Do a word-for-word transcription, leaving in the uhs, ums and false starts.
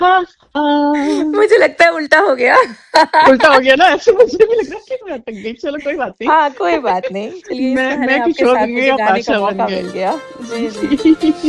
हाँ हाँ। मुझे लगता है उल्टा हो गया। उल्टा हो गया ना, ऐसे मुझे भी लग रहा है कि मैं अटक गई। चलो कोई बात नहीं। हाँ कोई बात नहीं, चलिए इस मैं बहाने मैं आपके किशोर साथ गंगे मुझे आप गाने का आशा बन मौका मिल गए। गया। जी जी।